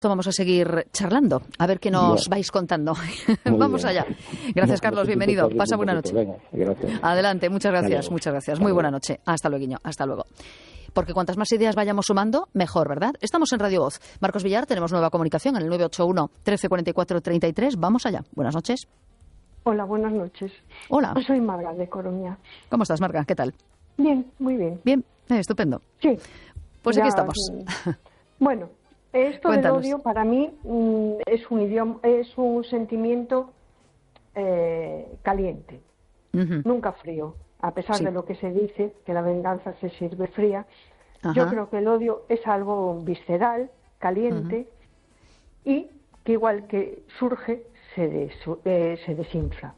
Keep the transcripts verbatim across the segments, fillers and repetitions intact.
Vamos a seguir charlando, a ver qué nos Bien. vais contando. Muy Vamos bien. allá. Gracias, No, Carlos, no, bienvenido. un Pasa poquito, buena un noche. poquito. Venga, gracias. Adelante, muchas Hasta gracias, luego. muchas gracias. Hasta Muy luego. buena noche. Hasta luego, hasta luego. Porque cuantas más ideas vayamos sumando, mejor, ¿verdad? Estamos en Radio Voz. Marcos Villar, tenemos nueva comunicación en el nueve ocho uno, trece cuarenta y cuatro, treinta y tres. Vamos allá. Buenas noches. Hola, buenas noches. Hola. Soy Marga de Coruña. ¿Cómo estás, Marga? ¿Qué tal? Bien, muy bien. Bien, eh, estupendo. Sí. Pues Ya, aquí estamos. Bueno, esto Cuéntanos. del odio para mí mm, es un idioma, es un sentimiento eh, caliente, Ujú. nunca frío. A pesar Sí. de lo que se dice, que la venganza se sirve fría, Ajá. yo creo que el odio es algo visceral, caliente, y que igual que surge, se, desu- eh, se desinfla.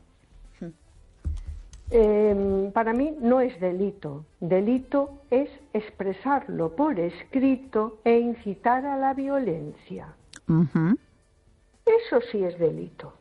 Eh, para mí no es delito. Delito es expresarlo por escrito e incitar a la violencia. Ujú. Eso sí es delito.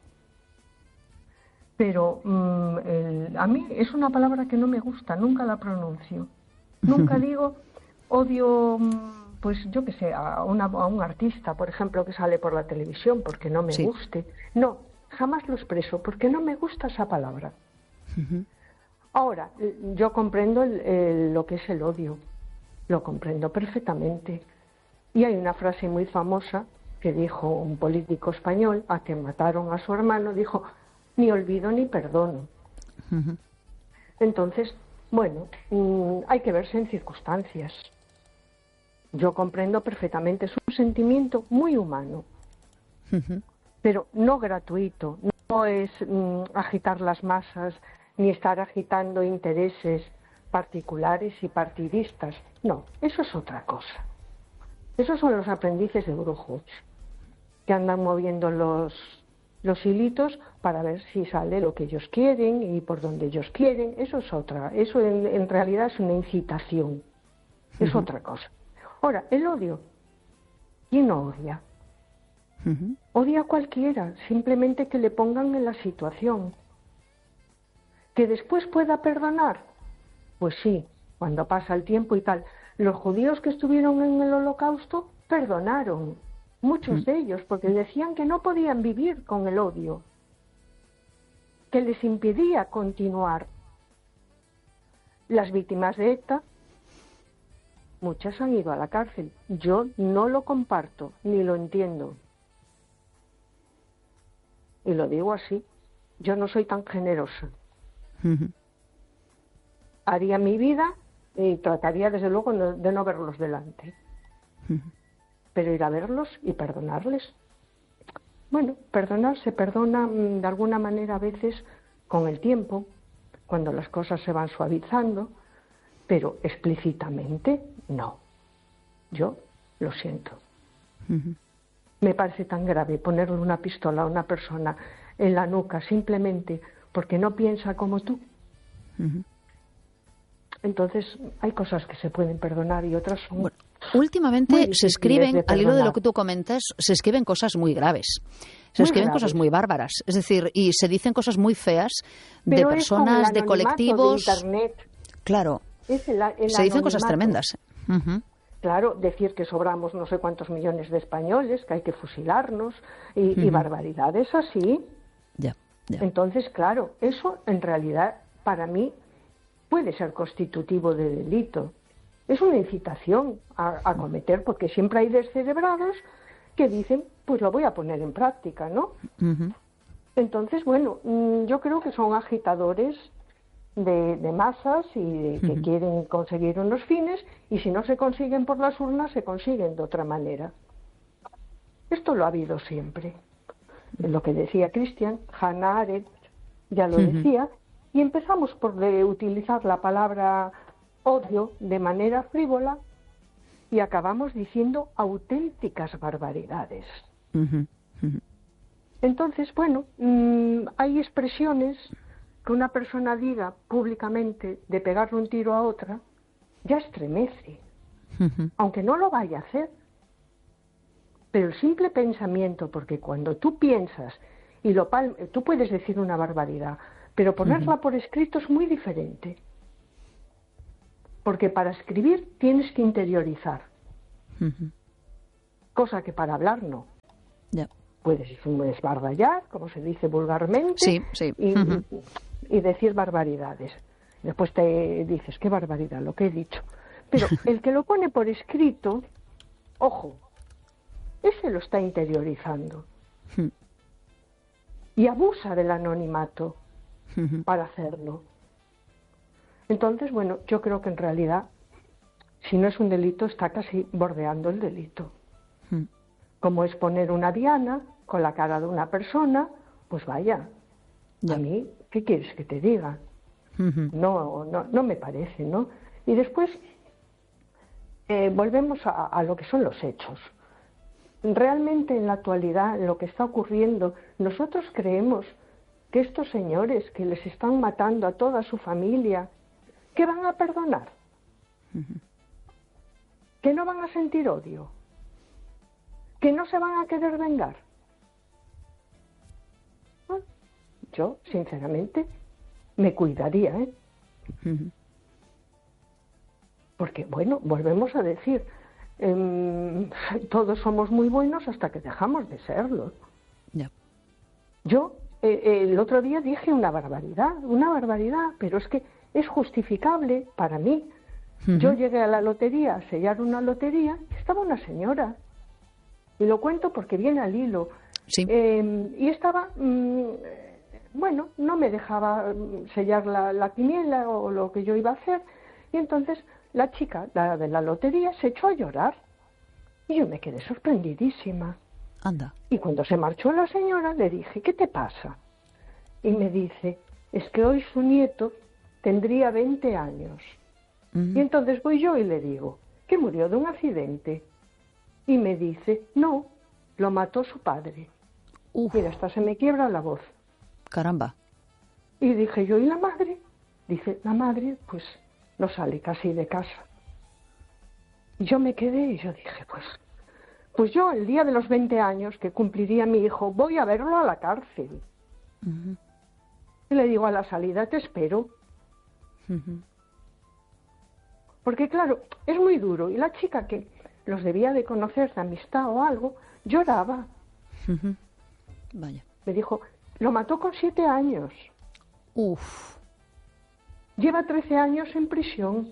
Pero mm, el- a mí es una palabra que no me gusta, nunca la pronuncio. Nunca digo odio, mm, pues yo qué sé, a, una- a un artista, por ejemplo, que sale por la televisión porque no me Sí. guste. No, jamás lo expreso porque no me gusta esa palabra. Ahora, yo comprendo el- el- lo que es el odio, lo comprendo perfectamente. Y hay una frase muy famosa que dijo un político español a que mataron a su hermano, dijo, ni olvido ni perdono. Ujú. Entonces, bueno, mm, hay que verse en circunstancias. Yo comprendo perfectamente, es un sentimiento muy humano, Ujú. pero no gratuito, no es mm, agitar las masas ni estar agitando intereses particulares y partidistas. No, eso es otra cosa. Esos son los aprendices de brujos que andan moviendo los, los hilitos para ver si sale lo que ellos quieren y por donde ellos quieren. Eso es otra, eso en, en realidad es una incitación, es otra cosa. Ahora, el odio, ¿quién no odia? Ujú. Odia a cualquiera, simplemente que le pongan en la situación. ¿Que después pueda perdonar? Pues sí, cuando pasa el tiempo y tal. Los judíos que estuvieron en el Holocausto perdonaron, muchos de ellos, porque decían que no podían vivir con el odio, que les impedía continuar. Las víctimas de ETA, muchas han ido a la cárcel. Yo no lo comparto, ni lo entiendo. Y lo digo así, yo no soy tan generosa. Ujú. Haría mi vida y trataría desde luego no- de no verlos delante. Pero ir a verlos y perdonarles. Bueno, perdonar se perdona mm, de alguna manera a veces con el tiempo, cuando las cosas se van suavizando, pero explícitamente no. Yo lo siento. Ujú. Me parece tan grave ponerle una pistola a una persona en la nuca simplemente porque no piensa como tú. Ujú. Entonces, hay cosas que se pueden perdonar y otras son... Bueno, últimamente Muy se difíciles escriben, de al hilo de lo perdonar. que tú comentas, se escriben cosas muy graves. Se Muy escriben graves. cosas muy bárbaras. Es decir, y se dicen cosas muy feas de Pero es con el personas, de anonimato colectivos. de Internet. Claro, Es el, el se dicen cosas anonimato. tremendas. Ujú. Claro, decir que sobramos no sé cuántos millones de españoles, que hay que fusilarnos y, y Ujú. barbaridades así. Ya, ya. Entonces, claro, eso en realidad para mí puede ser constitutivo de delito. Es una incitación a, a cometer, porque siempre hay descerebrados que dicen, pues lo voy a poner en práctica, ¿no? Ujú. Entonces, bueno, mm, yo creo que son agitadores de, de masas y de, que Ujú. quieren conseguir unos fines, y si no se consiguen por las urnas, se consiguen de otra manera. Esto lo ha habido siempre. Lo que decía Christian, Hannah Arendt ya lo Ujú. decía, y empezamos por de utilizar la palabra odio de manera frívola y acabamos diciendo auténticas barbaridades. Ujú. Ujú. Entonces, bueno, mmm, hay expresiones que una persona diga públicamente de pegarle un tiro a otra, ya estremece, Ujú. aunque no lo vaya a hacer. Pero el simple pensamiento, porque cuando tú piensas y lo pal- tú puedes decir una barbaridad, pero ponerla por escrito es muy diferente. Porque para escribir tienes que interiorizar, Ujú. cosa que para hablar no. Ya. Puedes esbarballar, como se dice vulgarmente, sí, sí. Y, Uh-huh. y decir barbaridades. Después te dices, qué barbaridad lo que he dicho. Pero el que lo pone por escrito, ojo, ese lo está interiorizando. Uh-huh. Y abusa del anonimato uh-huh. para hacerlo. Entonces, bueno, yo creo que en realidad, si no es un delito, está casi bordeando el delito. Uh-huh. Como es poner una diana con la cara de una persona, pues vaya, Ya. a mí, ¿qué quieres que te diga? Uh-huh. No, no, no me parece, ¿no? Y después eh, volvemos a, a lo que son los hechos. Realmente en la actualidad, lo que está ocurriendo, nosotros creemos que estos señores que les están matando a toda su familia, ¿qué van a perdonar? Uh-huh. ¿Que no van a sentir odio? ¿Que no se van a querer vengar? Bueno, yo, sinceramente, me cuidaría, ¿eh? Uh-huh. Porque, bueno, volvemos a decir, eh, todos somos muy buenos hasta que dejamos de serlo. Ya. Yo eh, el otro día dije una barbaridad, una barbaridad, pero es que es justificable para mí. Uh-huh. Yo llegué a la lotería, a sellar una lotería, y estaba una señora. Y lo cuento porque viene al hilo. Sí. Eh, y estaba, mmm, bueno, no me dejaba sellar la, la quiniela o lo que yo iba a hacer. Y entonces la chica, la de la lotería, se echó a llorar. Y yo me quedé sorprendidísima. Anda. Y cuando se marchó la señora, le dije, ¿qué te pasa? Y me dice, es que hoy su nieto tendría veinte años. Uh-huh. Y entonces voy yo y le digo, que murió de un accidente. Y me dice, no, lo mató su padre. Uf. Mira, hasta se me quiebra la voz. Caramba. Y dije yo, ¿y la madre? Dice, la madre, pues, no sale casi de casa. Y yo me quedé y yo dije, pues, pues yo el día de los veinte años que cumpliría mi hijo, voy a verlo a la cárcel. Uh-huh. Y le digo, a la salida te espero. Uh-huh. Porque claro, es muy duro. Y la chica que los debía de conocer de amistad o algo, lloraba. Uh-huh. Vaya. Me dijo, lo mató con siete años. Uf. Lleva trece años en prisión.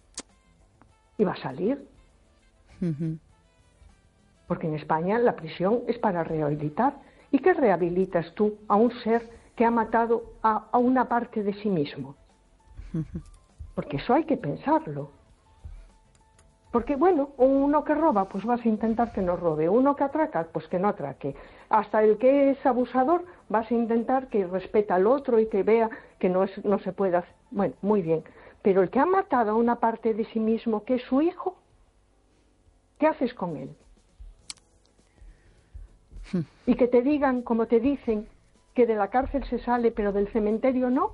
Y va a salir. Uh-huh. Porque en España la prisión es para rehabilitar. ¿Y qué rehabilitas tú a un ser que ha matado a, a una parte de sí mismo? Uh-huh. Porque eso hay que pensarlo. Porque, bueno, uno que roba, pues vas a intentar que no robe. Uno que atraca, pues que no atraque. Hasta el que es abusador, vas a intentar que respete al otro y que vea que no, es, no se puede hacer. Bueno, muy bien. Pero el que ha matado a una parte de sí mismo, que es su hijo, ¿qué haces con él? Hmm. Y que te digan, como te dicen, que de la cárcel se sale, pero del cementerio no.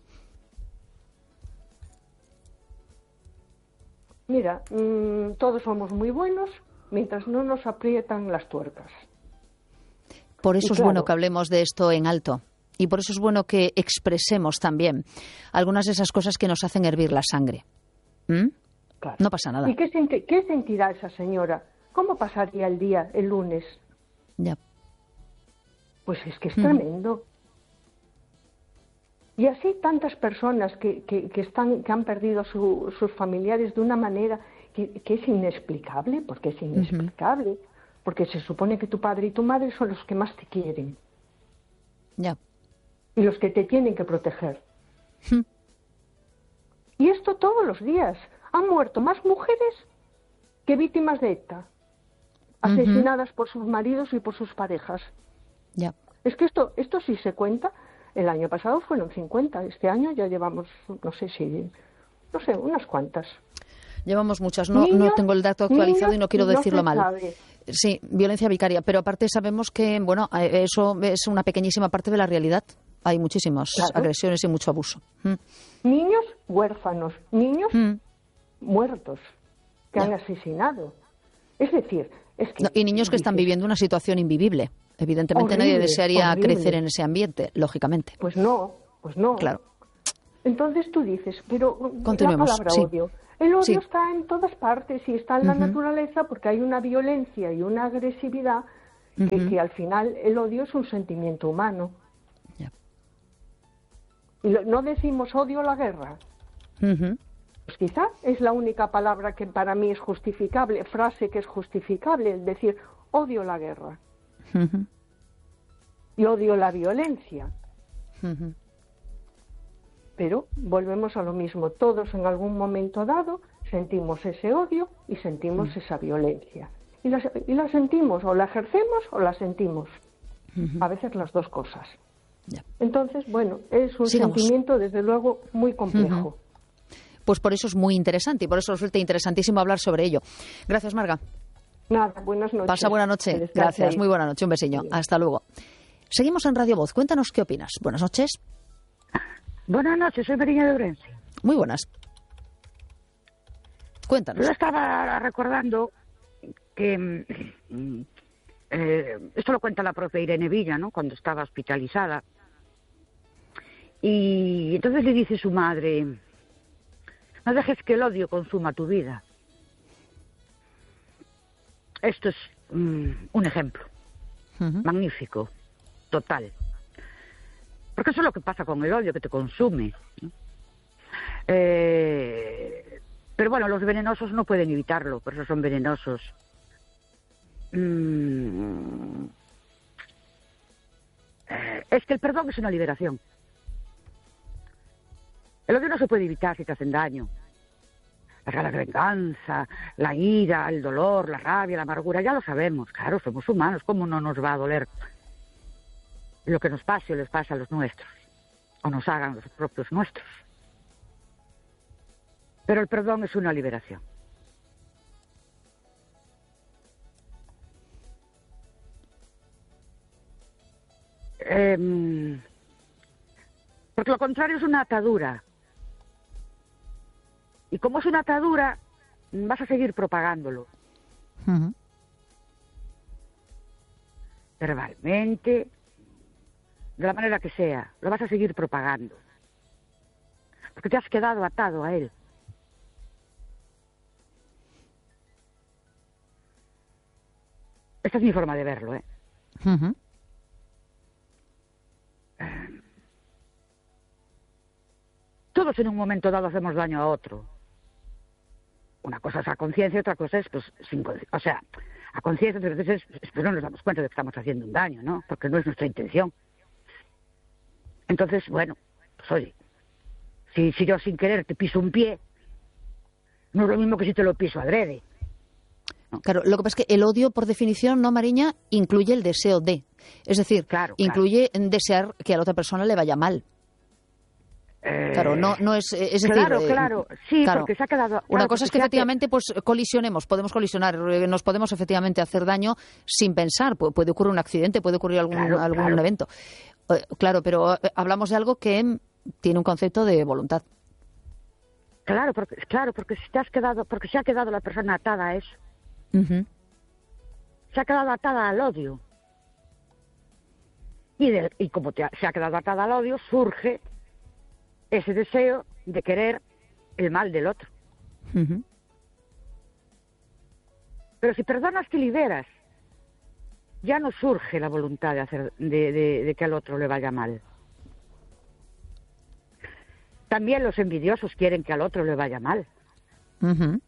Mira, mmm, todos somos muy buenos mientras no nos aprietan las tuercas. Por eso Y es claro, bueno que hablemos de esto en alto. Y por eso es bueno que expresemos también algunas de esas cosas que nos hacen hervir la sangre. ¿Mm? claro. No pasa nada. ¿Y qué, senti- qué sentirá esa señora? ¿Cómo pasaría el día, el lunes? Ya. Pues es que es Mm. tremendo. Y así tantas personas que, que, que, están, que han perdido su, sus familiares de una manera que, que es inexplicable, porque es inexplicable, uh-huh. porque se supone que tu padre y tu madre son los que más te quieren. Ya. Y los que te tienen que proteger. Mm. Y esto todos los días. Han muerto más mujeres que víctimas de ETA, asesinadas uh-huh. por sus maridos y por sus parejas. Ya. Es que esto, esto sí se cuenta. El año pasado fueron cincuenta, este año ya llevamos, no sé si, no sé, unas cuantas. Llevamos muchas, no, niños, no tengo el dato actualizado y no quiero no decirlo mal. Sabe. Sí, violencia vicaria, pero aparte sabemos que, bueno, eso es una pequeñísima parte de la realidad. Hay muchísimas claro. agresiones y mucho abuso. Mm. Niños huérfanos, niños mm. muertos que ya. han asesinado. Es decir, es que... No, y niños que dices, están viviendo una situación invivible. Evidentemente horrible, nadie desearía horrible. crecer en ese ambiente, lógicamente. Pues no, pues no. Claro. Entonces tú dices, pero Continuemos. la palabra sí. odio. El odio sí. está en todas partes y está en la uh-huh. naturaleza porque hay una violencia y una agresividad uh-huh. que, que al final el odio es un sentimiento humano. Yeah. Y lo, no decimos odio la guerra. Uh-huh. Pues quizá es la única palabra que para mí es justificable, frase que es justificable, es decir, odio la guerra. Uh-huh. Y odio la violencia. Uh-huh. Pero volvemos a lo mismo, todos en algún momento dado sentimos ese odio y sentimos uh-huh. esa violencia. Y la, y la sentimos, o la ejercemos o la sentimos. Uh-huh. A veces las dos cosas. Yeah. Entonces, bueno, es un Sigamos. sentimiento desde luego muy complejo. Uh-huh. Pues por eso es muy interesante y por eso resulta interesantísimo hablar sobre ello. Gracias, Marga. Nada, buenas noches. Pasa buena noche. Gracias, muy buena noche. Un besiño. Sí. Hasta luego. Seguimos en Radio Voz. Cuéntanos qué opinas. Buenas noches. Buenas noches, soy Mariña de Ourense. Muy buenas. Cuéntanos. Yo estaba recordando que eh, esto lo cuenta la propia Irene Villa, ¿no? Cuando estaba hospitalizada. Y entonces le dice su madre: no dejes que el odio consuma tu vida. Esto es um, un ejemplo uh-huh. magnífico, total. Porque eso es lo que pasa con el odio, que te consume, ¿no? Eh, pero bueno, los venenosos no pueden evitarlo, por eso son venenosos. Mm, eh, es que el perdón es una liberación. El odio no se puede evitar si te hacen daño. Las ganas de venganza, la ira, el dolor, la rabia, la amargura, ya lo sabemos, claro, somos humanos, ¿cómo no nos va a doler lo que nos pase o les pasa a los nuestros, o nos hagan los propios nuestros? Pero el perdón es una liberación. Eh, porque lo contrario es una atadura. Y como es una atadura, vas a seguir propagándolo. Uh-huh. Verbalmente, de la manera que sea, lo vas a seguir propagando. Porque te has quedado atado a él. Esta es mi forma de verlo, ¿eh? Uh-huh. eh todos en un momento dado hacemos daño a otro. Una cosa es a conciencia, otra cosa es, pues, sin conciencia. O sea, a conciencia, otras veces pues no nos damos cuenta de que estamos haciendo un daño, ¿no? Porque no es nuestra intención. Entonces, bueno, pues oye, si, si yo sin querer te piso un pie, no es lo mismo que si te lo piso adrede. ¿No? Claro, lo que pasa es que el odio, por definición, ¿no, Mariña?, incluye el deseo de. Es decir, claro, incluye claro. desear que a la otra persona le vaya mal. Eh, claro, no, no es, es decir, claro, claro, sí, claro, porque se ha quedado. Claro, una cosa es que efectivamente, pues colisionemos, podemos colisionar, nos podemos efectivamente hacer daño sin pensar, Pu- puede ocurrir un accidente, puede ocurrir algún, claro, algún claro. evento, eh, claro, pero eh, hablamos de algo que tiene un concepto de voluntad. Claro, porque, claro, porque si te has quedado, porque se ha quedado la persona atada a eso, uh-huh. se ha quedado atada al odio, y, de, y como te ha, se ha quedado atada al odio, surge ese deseo de querer el mal del otro. Uh-huh. Pero si perdonas, te liberas. Ya no surge la voluntad de hacer de, de, de que al otro le vaya mal. También los envidiosos quieren que al otro le vaya mal. Uh-huh.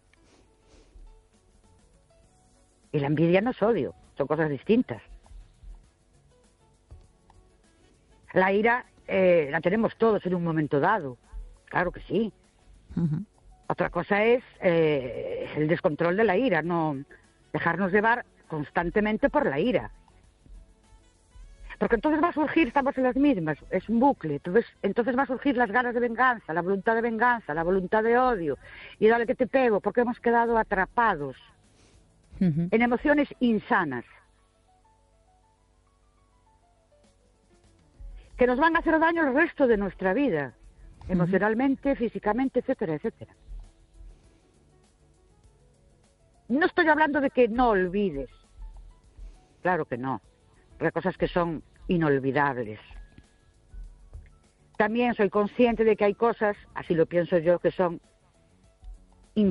Y la envidia no es odio, son cosas distintas. La ira Eh, la tenemos todos en un momento dado, claro que sí. Uh-huh. Otra cosa es eh, el descontrol de la ira, no dejarnos llevar constantemente por la ira. Porque entonces va a surgir, estamos en las mismas, es un bucle, entonces, entonces va a surgir las ganas de venganza, la voluntad de venganza, la voluntad de odio, y dale que te pego, porque hemos quedado atrapados uh-huh. en emociones insanas. Que nos van a hacer daño el resto de nuestra vida, emocionalmente, uh-huh. físicamente, etcétera, etcétera. No estoy hablando de que no olvides, claro que no, hay cosas que son inolvidables. También soy consciente de que hay cosas, así lo pienso yo, que son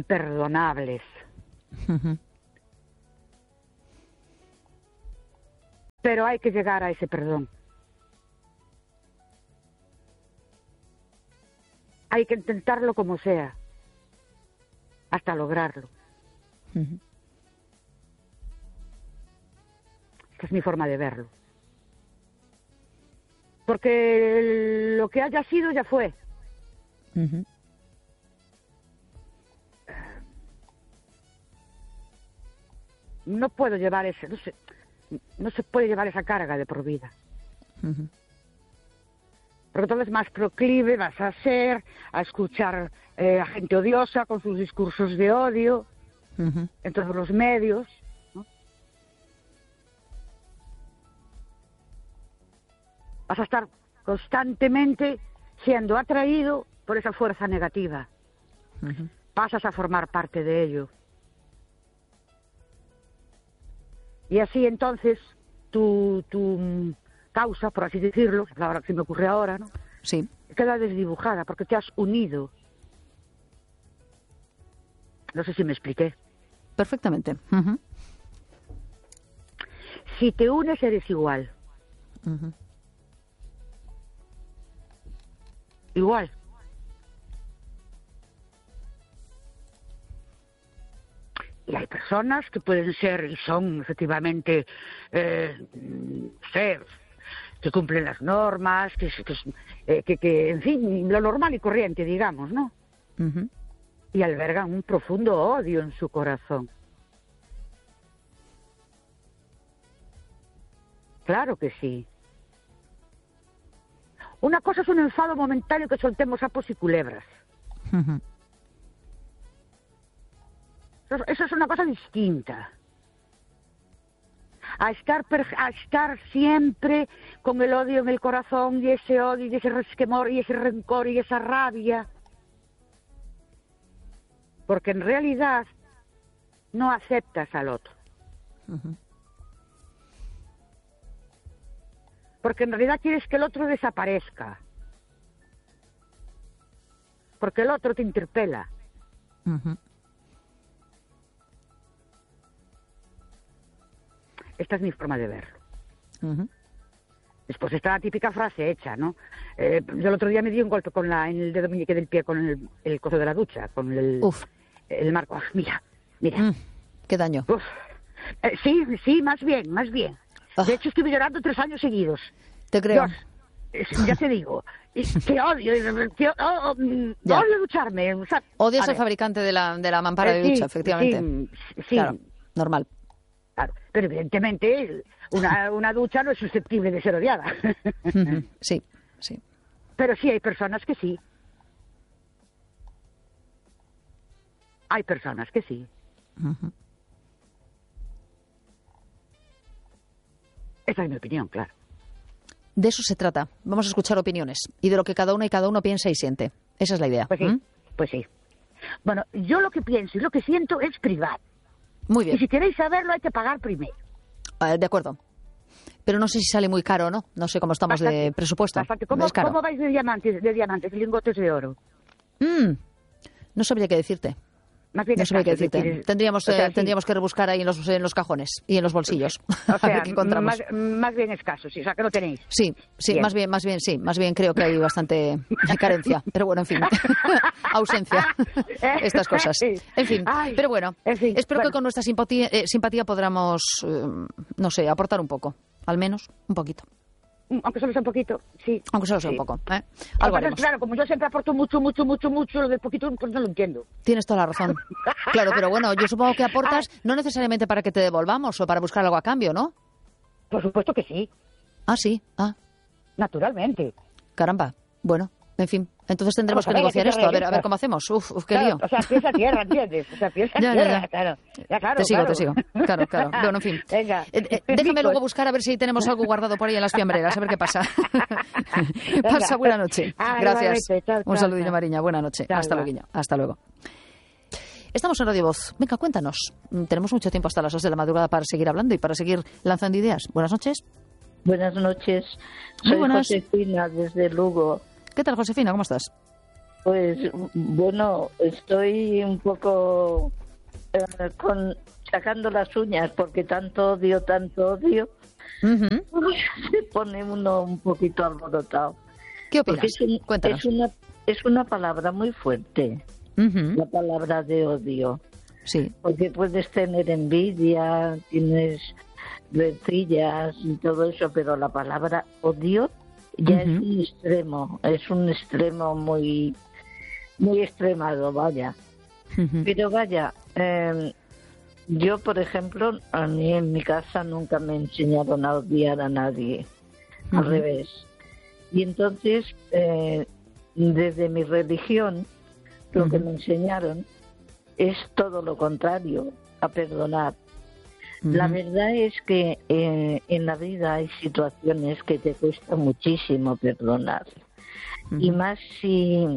imperdonables. Uh-huh. Pero hay que llegar a ese perdón. Hay que intentarlo como sea, hasta lograrlo. Uh-huh. Esta es mi forma de verlo. Porque lo que haya sido ya fue. Uh-huh. No puedo llevar ese, no se, no se puede llevar esa carga de por vida. Uh-huh. Porque entonces más proclive vas a ser a escuchar eh, a gente odiosa con sus discursos de odio uh-huh. en todos los medios, ¿no? Vas a estar constantemente siendo atraído por esa fuerza negativa. Uh-huh. Pasas a formar parte de ello. Y así entonces tu, tu causa, por así decirlo, la palabra que se me ocurre ahora, ¿no? Sí. Queda desdibujada porque te has unido. No sé si me expliqué. Perfectamente. Uh-huh. Si te unes eres igual. Uh-huh. Igual. Y hay personas que pueden ser y son efectivamente eh, ser, que cumplen las normas, que, que, eh, que, que, en fin, lo normal y corriente, digamos, ¿no? Uh-huh. Y albergan un profundo odio en su corazón. Claro que sí. Una cosa es un enfado momentáneo que soltemos sapos y culebras. Uh-huh. Eso, eso es una cosa distinta. A estar, a estar siempre con el odio en el corazón y ese odio y ese resquemor y ese rencor y esa rabia. Porque en realidad no aceptas al otro. Uh-huh. Porque en realidad quieres que el otro desaparezca. Porque el otro te interpela. Uh-huh. Esta es mi forma de verlo. Uh-huh. Después está la típica frase hecha, ¿no? Eh, yo el otro día me di un golpe con la, en el dedo meñique del pie con el, el coso de la ducha, con el, Uf. el marco. Ah, mira, mira. Mm, qué daño. Uf. Eh, sí, sí, más bien, más bien. Ah. De hecho, estuve llorando tres años seguidos. Te creo. Dios, es- ya te digo, es que odio, que oh, oh, mm, Ya. odio ducharme. O sea, Odias a al ver, fabricante de la, de la mampara eh, de sí, ducha, efectivamente. Sí, sí, Claro, normal. claro. Pero evidentemente una, una ducha no es susceptible de ser odiada. Uh-huh. Sí, sí. Pero sí hay personas que sí. Hay personas que sí. Uh-huh. Esa es mi opinión, claro. De eso se trata. Vamos a escuchar opiniones y de lo que cada una y cada uno piensa y siente. Esa es la idea. Pues sí, ¿Mm? pues sí. Bueno, yo lo que pienso y lo que siento es privado. Muy Y bien. si queréis saberlo hay que pagar primero. Eh, de acuerdo. Pero no sé si sale muy caro o no. No sé cómo estamos de Bastante, presupuesto. Bastante. ¿Cómo, Es caro. ¿Cómo vais de diamantes, de diamantes, de lingotes de oro? Mm, no sabría qué decirte. Más bien No sabría qué escasos, decirte. es decir, Tendríamos, o sea, eh, sí. tendríamos que rebuscar ahí en los, en los cajones y en los bolsillos. O a sea, ver qué encontramos. más, más bien escasos, sí, o sea, que no tenéis. Sí, sí, Bien. más bien, más bien, sí, más bien creo que hay bastante carencia, pero bueno, en fin, ausencia, estas cosas, en fin, Ay, pero bueno, en fin, espero bueno. que con nuestra simpatía, eh, simpatía podamos, eh, no sé, aportar un poco, al menos un poquito, Aunque solo sea un poquito, sí. aunque solo sea Sí. un poco, ¿eh? Lo que Algo pasa es, haremos. claro, como yo siempre aporto mucho, mucho, mucho, mucho, lo del poquito, pues no lo entiendo. Tienes toda la razón. Claro, pero bueno, yo supongo que aportas no necesariamente para que te devolvamos o para buscar algo a cambio, ¿no? Por supuesto que sí, Ah, sí, ah, naturalmente. caramba, bueno, en fin, entonces tendremos Vamos a que ver, negociar ¿a qué te esto, a ver, a ver realizas? cómo hacemos. Uf, uf, qué Claro, lío. o sea, piensa a tierra, ¿entiendes? O sea, piensa a Ya, ya, tierra, ya. claro. Ya, claro, Te sigo, claro. te sigo. Claro, claro. Bueno, en fin. Venga. Eh, eh, déjame luego buscar a ver si tenemos algo guardado por ahí en las fiambreras, a ver qué pasa. Pasa buena noche. Ah, Gracias. igualmente. Chao, Un chao, saludillo, chao. Mariña. Buena noche. Chao, Hasta igual. luego. Hasta luego. Estamos en Radio Voz. Venga, cuéntanos. Mm, Tenemos mucho tiempo hasta las dos de la madrugada para seguir hablando y para seguir lanzando ideas. Buenas noches. Buenas noches, Muy soy buenas. Josefina desde Lugo. ¿Qué tal, Josefina? ¿Cómo estás? Pues bueno, estoy un poco eh, con sacando las uñas porque tanto odio, tanto odio Uh-huh. Se pone uno un poquito alborotado. ¿Qué opinas? Es, un, Cuéntanos. Es una, es una palabra muy fuerte, Uh-huh. la palabra de odio. Sí. Porque puedes tener envidia, tienes rencillas y todo eso, pero la palabra odio ya uh-huh. es un extremo, es un extremo muy, muy extremado, vaya. Uh-huh. Pero vaya, eh, yo, por ejemplo, a mí en mi casa nunca me enseñaron a odiar a nadie, uh-huh. al revés. Y entonces, eh, desde mi religión, lo uh-huh. que me enseñaron es todo lo contrario, a perdonar. Uh-huh. La verdad es que eh, en la vida hay situaciones que te cuesta muchísimo perdonar. Uh-huh. Y más si,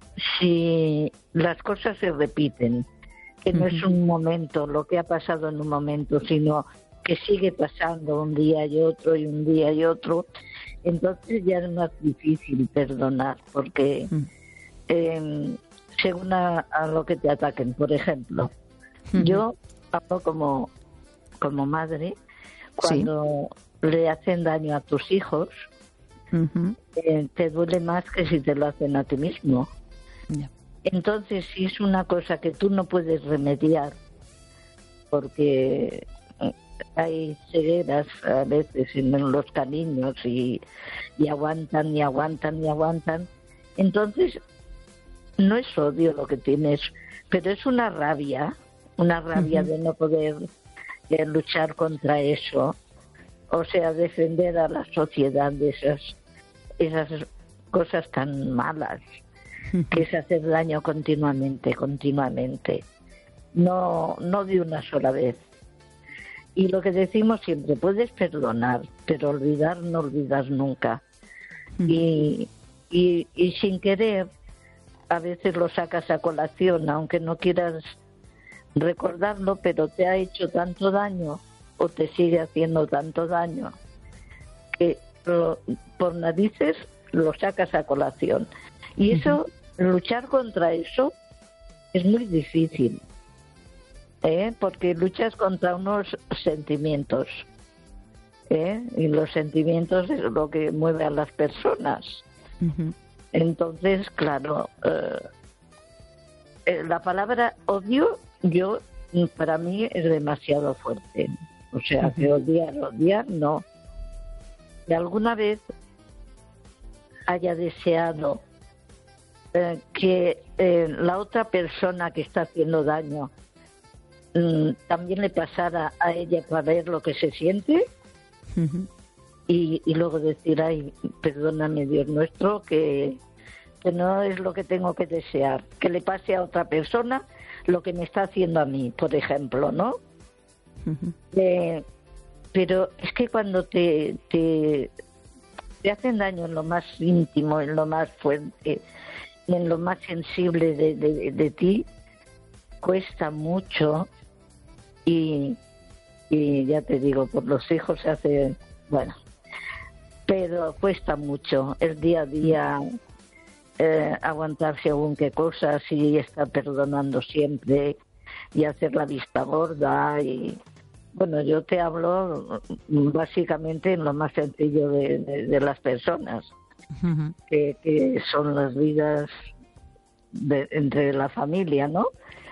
si las cosas se repiten, que no uh-huh. es un momento, lo que ha pasado en un momento, sino que sigue pasando un día y otro y un día y otro, entonces ya es más difícil perdonar, porque uh-huh. eh, según a, a lo que te ataquen, por ejemplo, uh-huh. yo hablo como, como madre, cuando sí. le hacen daño a tus hijos, uh-huh. eh, te duele más que si te lo hacen a ti mismo. Yeah. Entonces, si es una cosa que tú no puedes remediar, porque hay cegueras a veces en los cariños y, y aguantan y aguantan y aguantan, entonces no es odio lo que tienes, pero es una rabia, una rabia uh-huh. de no poder de luchar contra eso, o sea, defender a la sociedad de esas, esas cosas tan malas, uh-huh. que es hacer daño continuamente, continuamente, no, no de una sola vez. Y lo que decimos siempre, puedes perdonar, pero olvidar no olvidas nunca. Uh-huh. Y, y, y sin querer, a veces lo sacas a colación, aunque no quieras recordarlo, pero te ha hecho tanto daño o te sigue haciendo tanto daño que lo, por narices lo sacas a colación. Y eso, uh-huh. luchar contra eso es muy difícil, ¿eh? Porque luchas contra unos sentimientos, ¿eh? Y los sentimientos es lo que mueve a las personas. Uh-huh. Entonces, claro, eh, la palabra odio, yo, para mí es demasiado fuerte. O sea, uh-huh. que odiar, odiar, no. Que alguna vez haya deseado eh, que eh, la otra persona que está haciendo daño mm, también le pasara a ella para ver lo que se siente. Uh-huh. Y, y luego decir, ay, perdóname Dios nuestro, que, que no es lo que tengo que desear, que le pase a otra persona lo que me está haciendo a mí, por ejemplo, ¿no? Uh-huh. Eh, pero es que cuando te, te, te hacen daño en lo más íntimo, en lo más fuerte, en lo más sensible de, de, de ti, cuesta mucho y, y ya te digo, por los hijos se hace, bueno... pero cuesta mucho el día a día eh, aguantar según qué cosas y estar perdonando siempre y hacer la vista gorda. Y bueno, yo te hablo básicamente en lo más sencillo de, de, de las personas, uh-huh. que, que son las vidas de, entre la familia, ¿no?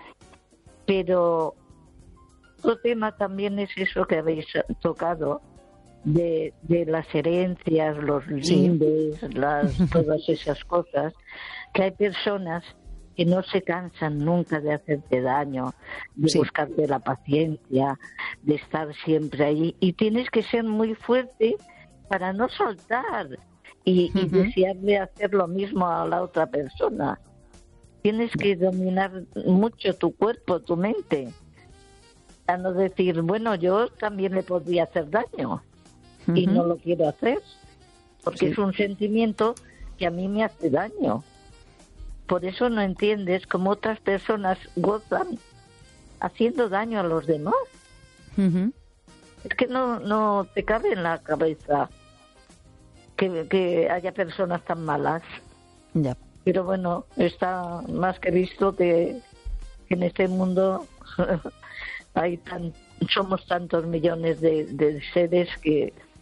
Pero otro tema también es eso que habéis tocado, De, de las herencias, los lindes, sí. las, todas esas cosas, que hay personas que no se cansan nunca de hacerte daño, de sí. buscarte la paciencia, de estar siempre ahí, y tienes que ser muy fuerte para no soltar y, uh-huh. y desearle hacer lo mismo a la otra persona. Tienes que dominar mucho tu cuerpo, tu mente, a no decir, bueno, yo también le podría hacer daño. Y uh-huh. no lo quiero hacer, porque sí. es un sentimiento que a mí me hace daño. Por eso no entiendes cómo otras personas gozan haciendo daño a los demás. Uh-huh. Es que no, no te cabe en la cabeza que, que haya personas tan malas. Ya. Pero bueno, está más que visto que, que en este mundo hay tan, somos tantos millones de, de seres que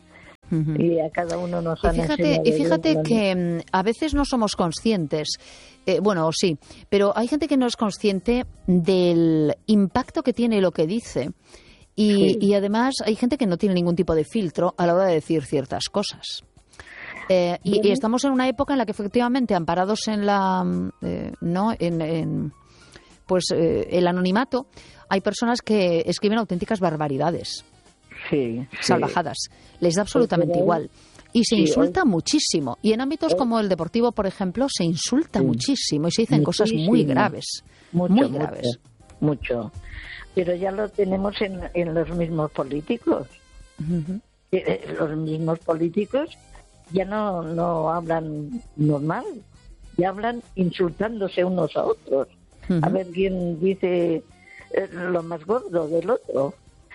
Uh-huh. Y a cada uno nos y han fíjate, y fíjate que um, a veces no somos conscientes, eh, bueno, sí, pero hay gente que no es consciente del impacto que tiene lo que dice. Y, sí. y además hay gente que no tiene ningún tipo de filtro a la hora de decir ciertas cosas. Eh, y, y estamos en una época en la que efectivamente, amparados en la, eh, no, en, en pues eh, el anonimato, hay personas que escriben auténticas barbaridades. Sí, sí. Salvajadas. Les da absolutamente pues, igual. Y se sí, insulta hoy... muchísimo. Y en ámbitos hoy... como el deportivo, por ejemplo, se insulta sí. muchísimo y se dicen muchísimo. Cosas muy graves. Mucho, muy mucho, graves. Mucho. Pero ya lo tenemos en, en los mismos políticos. Uh-huh. Los mismos políticos ya no, no hablan normal. Ya hablan insultándose unos a otros. Uh-huh. A ver quién dice lo más gordo del otro.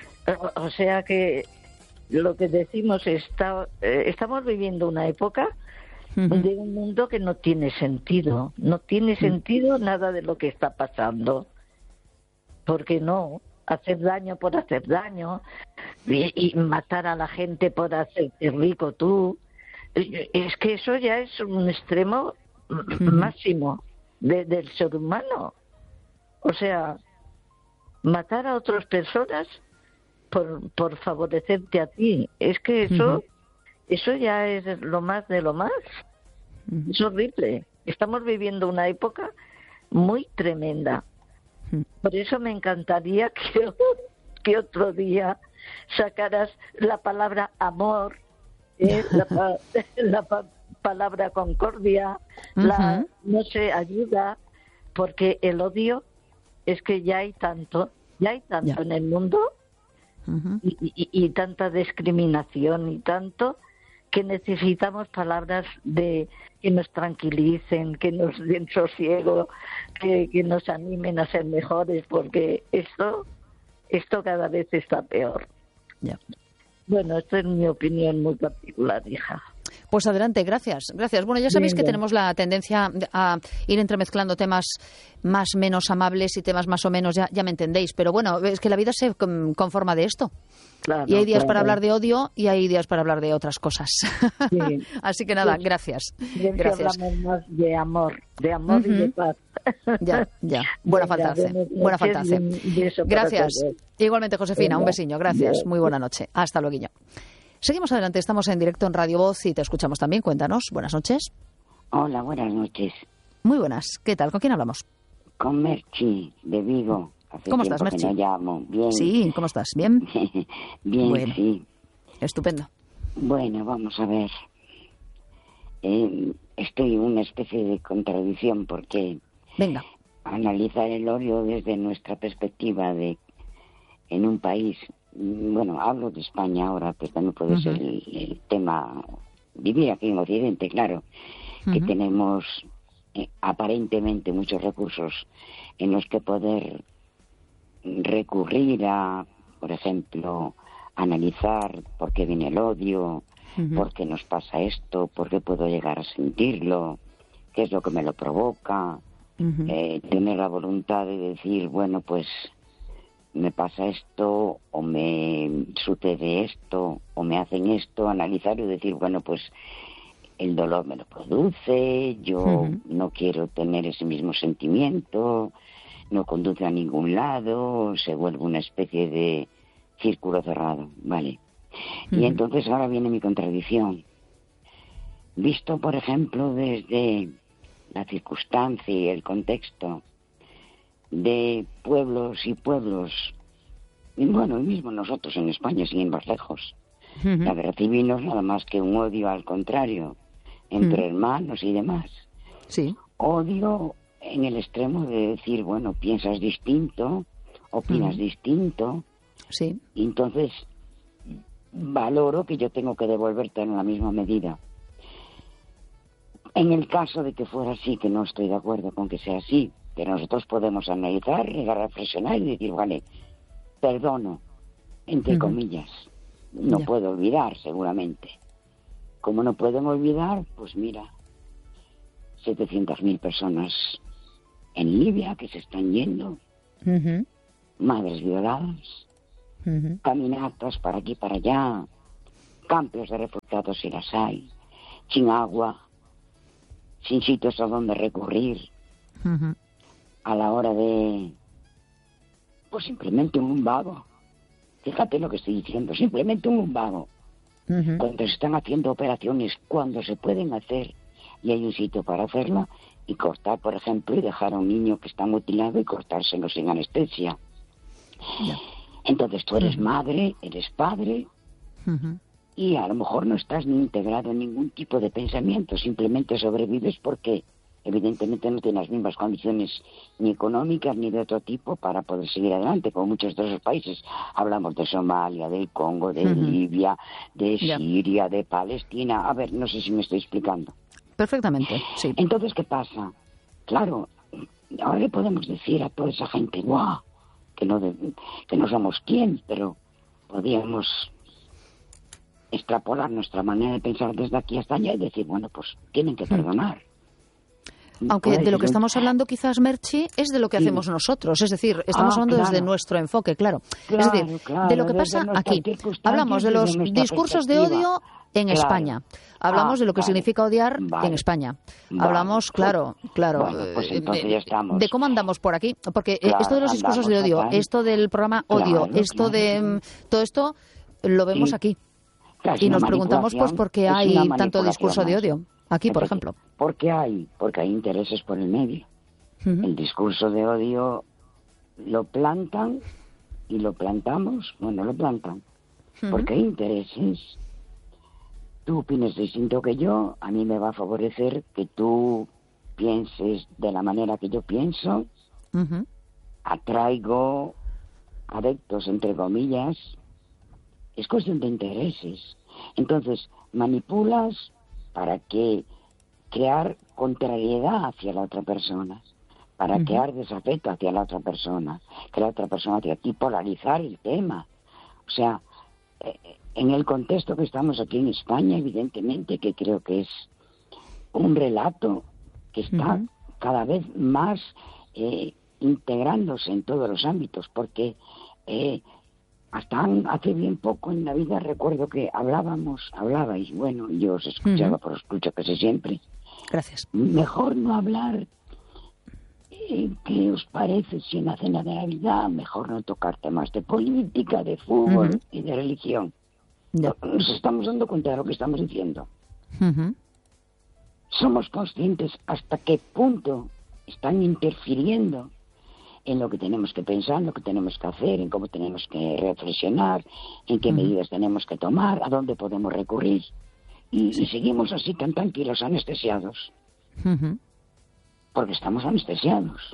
O sea que lo que decimos está eh, estamos viviendo una época uh-huh. de un mundo que no tiene sentido, no tiene sentido uh-huh. nada de lo que está pasando, porque no hacer daño por hacer daño y, y matar a la gente por hacerte rico tú, es que eso ya es un extremo uh-huh. máximo de, del ser humano. O sea, matar a otras personas Por, por favorecerte a ti. Es que eso uh-huh. eso ya es lo más de lo más. Uh-huh. Es horrible. Estamos viviendo una época muy tremenda. Uh-huh. Por eso me encantaría que, que otro día sacaras la palabra amor, ¿eh? la, la pa- palabra concordia, uh-huh. la, no sé, ayuda, porque el odio es que ya hay tanto, ya hay tanto yeah. en el mundo. Uh-huh. Y, y, y tanta discriminación y tanto que necesitamos palabras de que nos tranquilicen, que nos den sosiego, que, que nos animen a ser mejores, porque esto esto cada vez está peor. Yeah. Bueno, esto es mi opinión muy particular, hija. Pues adelante, gracias, gracias. Bueno, ya sabéis bien, que tenemos la tendencia a ir entremezclando temas más menos amables y temas más o menos, ya, ya me entendéis, pero bueno, es que la vida se conforma de esto. Claro, y hay días claro. para hablar de odio y hay días para hablar de otras cosas. Sí. Así que nada, sí. gracias. Bien, gracias. Hablamos más de amor, de amor uh-huh. y de paz. Ya, ya. Buena falta hace. Buena falta hace. Gracias. Igualmente, Josefina, un besiño. Gracias. Bien. Muy buena noche. Hasta luego. Seguimos adelante, estamos en directo en Radio Voz y te escuchamos también. Cuéntanos. Buenas noches. Hola, buenas noches. Muy buenas. ¿Qué tal? ¿Con quién hablamos? Con Merchi, de Vigo. Hace ¿Cómo estás, Merchi? No llamo. Bien. Sí, ¿cómo estás? ¿Bien? Bien, bueno. Sí. Estupendo. Bueno, vamos a ver. Eh, estoy en una especie de contradicción porque... Venga. Analizar el odio desde nuestra perspectiva de en un país... Bueno, hablo de España ahora, pero también puede uh-huh. ser el, el tema vivir aquí en Occidente, claro, uh-huh. que tenemos eh, aparentemente muchos recursos en los que poder recurrir a, por ejemplo, analizar por qué viene el odio, uh-huh. por qué nos pasa esto, por qué puedo llegar a sentirlo, qué es lo que me lo provoca, uh-huh. eh, tener la voluntad de decir, bueno, pues me pasa esto, o me sucede esto, o me hacen esto, analizar y decir, bueno, pues el dolor me lo produce, yo uh-huh. no quiero tener ese mismo sentimiento, no conduce a ningún lado, se vuelve una especie de círculo cerrado, ¿vale? Uh-huh. Y entonces ahora viene mi contradicción. Visto, por ejemplo, desde la circunstancia y el contexto de pueblos y pueblos, y bueno, y mismo nosotros en España, sin ir más lejos, uh-huh. la guerra civil no es nada más que un odio al contrario, entre uh-huh. hermanos y demás. Sí. Odio en el extremo de decir, bueno, piensas distinto, opinas uh-huh. distinto, sí. y entonces valoro que yo tengo que devolverte en la misma medida. En el caso de que fuera así, que no estoy de acuerdo con que sea así, que nosotros podemos analizar, llegar a reflexionar y decir, vale, perdono, entre uh-huh. comillas, no yeah. puedo olvidar seguramente. Como no pueden olvidar, pues mira, setecientas mil personas en Libia que se están yendo, uh-huh. madres violadas, uh-huh. caminatas para aquí para allá, campos de refugiados si las hay, sin agua, sin sitios a donde recurrir, uh-huh. a la hora de, pues simplemente un vago. Fíjate lo que estoy diciendo, simplemente un vago. Uh-huh. Cuando se están haciendo operaciones, cuando se pueden hacer y hay un sitio para hacerlo, y cortar, por ejemplo, y dejar a un niño que está mutilado y cortárselo sin anestesia. Yeah. Entonces tú eres uh-huh. madre, eres padre, uh-huh. y a lo mejor no estás ni integrado en ningún tipo de pensamiento, simplemente sobrevives porque evidentemente no tienes las mismas condiciones ni económicas ni de otro tipo para poder seguir adelante, como muchos de esos países. Hablamos de Somalia, del Congo, de uh-huh. Libia, de yeah. Siria, de Palestina. A ver, no sé si me estoy explicando. Perfectamente, sí. Entonces, ¿qué pasa? Claro, ahora le podemos decir a toda esa gente, ¡guau!, que no, de, que no somos quién, pero podríamos extrapolar nuestra manera de pensar desde aquí hasta allá y decir, bueno, pues tienen que perdonar. Aunque de lo que estamos hablando quizás, Merchi, es de lo que sí. hacemos nosotros. Es decir, estamos ah, hablando claro. desde nuestro enfoque, claro. claro es decir, claro, de lo que pasa aquí. Hablamos de los discursos de odio en claro. España. Hablamos ah, de lo que vale. significa odiar vale. en España. Vale. Hablamos, claro, claro, bueno, pues entonces ya estamos. de cómo andamos por aquí. Porque claro, esto de los discursos de odio, fatal. esto del programa odio, claro, esto claro. de... Todo esto lo vemos sí. aquí. Claro, y nos preguntamos pues por qué hay tanto discurso de odio. Aquí, por ejemplo. ¿Por qué hay? Porque hay intereses por el medio. Uh-huh. El discurso de odio lo plantan y lo plantamos. Bueno, lo plantan. Uh-huh. Porque hay intereses. Tú opinas distinto que yo, a mí me va a favorecer que tú pienses de la manera que yo pienso. Uh-huh. Atraigo adeptos, entre comillas. Es cuestión de intereses. Entonces, manipulas para que crear contrariedad hacia la otra persona, para uh-huh. crear desafecto hacia la otra persona, que la otra persona hacia ti, polarizar el tema. O sea, eh, en el contexto que estamos aquí en España, evidentemente que creo que es un relato que está uh-huh. cada vez más eh, integrándose en todos los ámbitos, porque eh, hasta hace bien poco en la vida recuerdo que hablábamos, hablabais, bueno, yo os escuchaba, uh-huh. por escucho casi siempre. Gracias. Mejor no hablar, eh, ¿qué os parece si en la cena de Navidad mejor no tocar temas de política, de fútbol uh-huh. y de religión? Yeah. Nos estamos dando cuenta de lo que estamos diciendo. Uh-huh. Somos conscientes hasta qué punto están interfiriendo en lo que tenemos que pensar, en lo que tenemos que hacer, en cómo tenemos que reflexionar, en qué uh-huh. medidas tenemos que tomar, a dónde podemos recurrir. Y, sí. y seguimos así tan tranquilos, anestesiados. Uh-huh. Porque estamos anestesiados.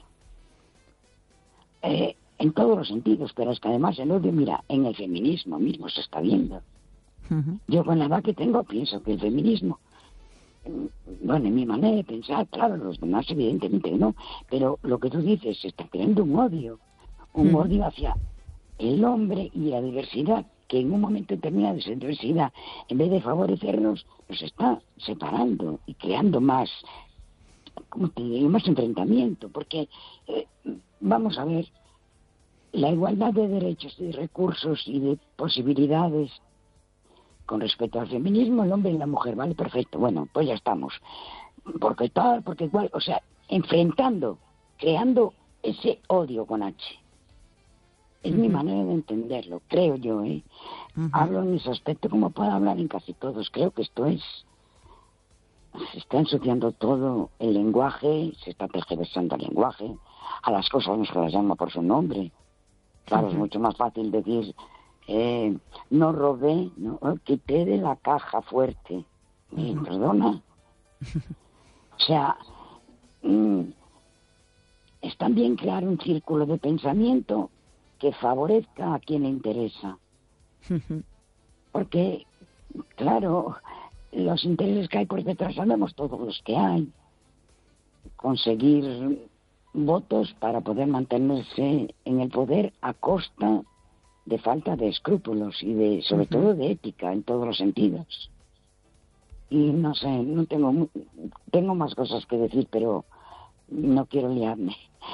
Eh, en todos los sentidos, pero es que además el odio, mira, en el feminismo mismo se está viendo. Uh-huh. Yo con la edad que tengo pienso que el feminismo, bueno, en mi manera de pensar, claro, los demás evidentemente no, pero lo que tú dices, se está creando un odio, un uh-huh. odio hacia el hombre y la diversidad, que en un momento determinado de esa diversidad, en vez de favorecernos, nos está separando y creando más, ¿cómo te digo?, más enfrentamiento, porque, eh, vamos a ver, la igualdad de derechos y de recursos y de posibilidades con respecto al feminismo, el hombre y la mujer, vale, perfecto, bueno, pues ya estamos. Porque tal, porque igual, o sea, enfrentando, creando ese odio con H. Es uh-huh. mi manera de entenderlo, creo yo, ¿eh? Uh-huh. Hablo en ese aspecto como puedo hablar en casi todos. Creo que esto es... Se está ensuciando todo el lenguaje, se está tergiversando el lenguaje, a las cosas no se las llama por su nombre. Claro, uh-huh. es mucho más fácil decir... Eh, no robé, no quité de la caja fuerte. Eh, ¿Perdona? O sea, mm, es también crear un círculo de pensamiento que favorezca a quien le interesa. Porque, claro, los intereses que hay por detrás sabemos todos los que hay. Conseguir votos para poder mantenerse en el poder a costa de falta de escrúpulos y de, sobre uh-huh. todo de ética en todos los sentidos. Y no sé, no tengo tengo más cosas que decir, pero no quiero liarme.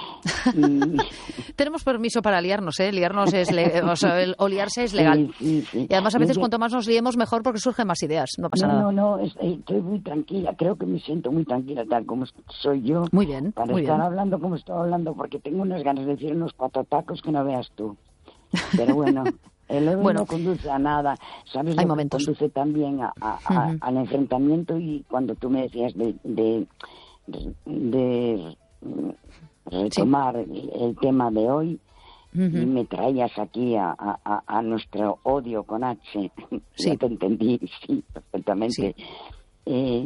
Tenemos permiso para liarnos, ¿eh? Liarnos es le o, sea, el, o liarse es legal. Sí, sí, sí. Y además a veces Yo, cuanto más nos liemos mejor porque surgen más ideas, no pasa no, nada. No, no, estoy muy tranquila, creo que me siento muy tranquila tal como soy yo. Muy bien, para muy estar bien. hablando como estoy hablando, porque tengo unas ganas de decir unos cuatro tacos que no veas tú. Pero bueno, el odio bueno, no conduce a nada. ¿Sabes hay lo momentos. que conduce también a, a, a, uh-huh. al enfrentamiento? Y cuando tú me decías de, de, de, de retomar sí. el, el tema de hoy, uh-huh. y me traías aquí a, a, a nuestro odio con H, sí. ya te entendí, sí, perfectamente. Sí. Eh,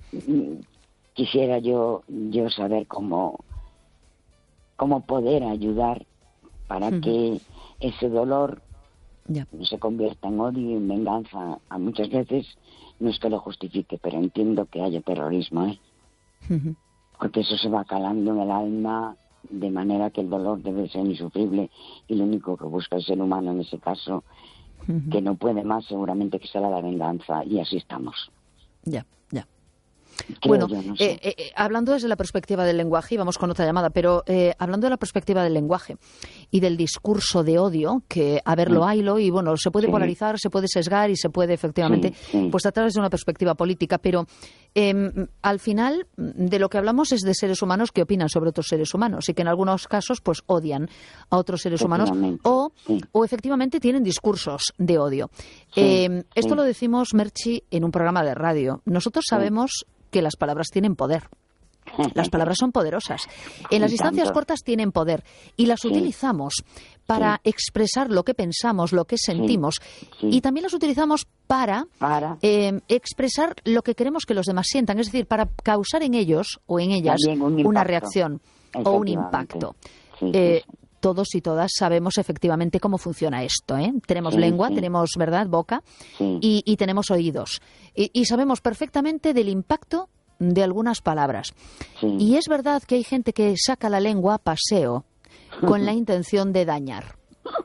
quisiera yo yo saber cómo cómo poder ayudar para uh-huh. que ese dolor yeah. no se convierta en odio y en venganza. A muchas veces no es que lo justifique, pero entiendo que haya terrorismo, ¿eh? Uh-huh. Porque eso se va calando en el alma de manera que el dolor debe ser insufrible, y lo único que busca el ser humano en ese caso, uh-huh. que no puede más, seguramente que será la venganza, y así estamos. Ya, ya. Creo bueno, yo, no sé. eh, eh, hablando desde la perspectiva del lenguaje, y vamos con otra llamada, pero eh, hablando de la perspectiva del lenguaje y del discurso de odio, que a ver, lo haylo, y bueno, se puede sí. polarizar, se puede sesgar y se puede efectivamente, sí, sí. pues tratar desde una perspectiva política, pero eh, al final de lo que hablamos es de seres humanos que opinan sobre otros seres humanos y que en algunos casos pues odian a otros seres humanos o, sí. o efectivamente tienen discursos de odio. Sí, eh, esto sí. lo decimos, Merchi, en un programa de radio. Nosotros sabemos sí. que las palabras tienen poder. Las palabras son poderosas. En las distancias cortas tienen poder y las sí. utilizamos para sí. expresar lo que pensamos, lo que sentimos sí. Sí. y también las utilizamos para, para. Eh, expresar lo que queremos que los demás sientan, es decir, para causar en ellos o en ellas un una reacción o un impacto. Sí, eh, sí. Todos y todas sabemos efectivamente cómo funciona esto, ¿eh? Tenemos sí, lengua, sí. tenemos, ¿verdad?, boca sí. y, y tenemos oídos. Y, y sabemos perfectamente del impacto de algunas palabras. Sí. Y es verdad que hay gente que saca la lengua a paseo con la intención de dañar.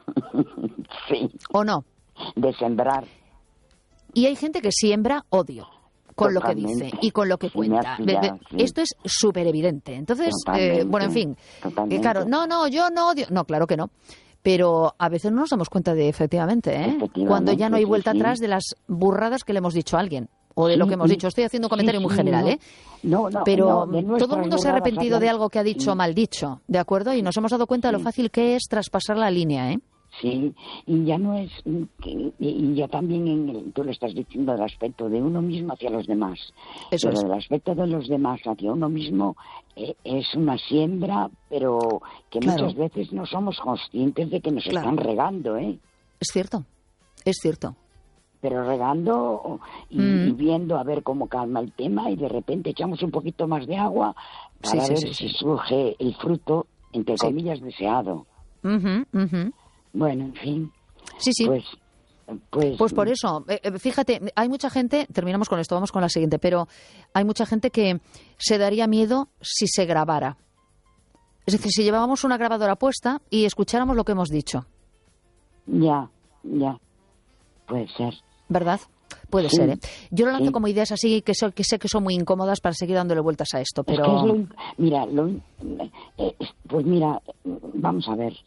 Sí. ¿O no? De sembrar. Y hay gente que siembra odio con Totalmente. Lo que dice y con lo que cuenta. Sí, sí. Esto es súper evidente. Entonces, eh, bueno, en fin, eh, claro, no, no, yo no odio. No, claro que no. Pero a veces no nos damos cuenta de, efectivamente, ¿eh? efectivamente cuando ya no hay vuelta sí, atrás de las burradas que le hemos dicho a alguien. O de sí, lo que hemos dicho. Estoy haciendo un comentario sí, muy general, no, ¿eh? No, no, Pero no, todo el mundo se ha arrepentido de algo que ha dicho sí. mal dicho, ¿de acuerdo? Y nos hemos dado cuenta de lo fácil que es traspasar la línea, ¿eh? Sí, y ya no es, y ya también en el, tú lo estás diciendo del aspecto de uno mismo hacia los demás. Eso pero es. el aspecto de los demás hacia uno mismo eh, es una siembra, pero que claro. muchas veces no somos conscientes de que nos claro. están regando, ¿eh? Es cierto, es cierto. Pero regando y, mm. y viendo a ver cómo calma el tema, y de repente echamos un poquito más de agua para sí, ver sí, sí, si sí. surge el fruto, entre sí. comillas, deseado. Uh-huh, uh-huh. Bueno, en fin. Sí, sí. Pues, pues, pues por eso, eh, fíjate, hay mucha gente, terminamos con esto, vamos con la siguiente, pero hay mucha gente que se daría miedo si se grabara. Es decir, si llevábamos una grabadora puesta y escucháramos lo que hemos dicho. Ya, ya. Puede ser. ¿Verdad? Puede sí, ser, ¿eh? Yo lo lanzo sí. como ideas así que, so, que sé que son muy incómodas para seguir dándole vueltas a esto, pero... Es que es lo, mira, lo, eh, pues mira, vamos a ver.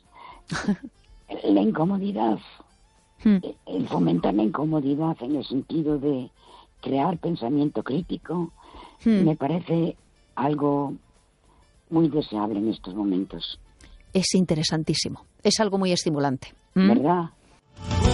La incomodidad, hmm. el fomentar la incomodidad en el sentido de crear pensamiento crítico, hmm. me parece algo muy deseable en estos momentos. Es interesantísimo, es algo muy estimulante. ¿Verdad?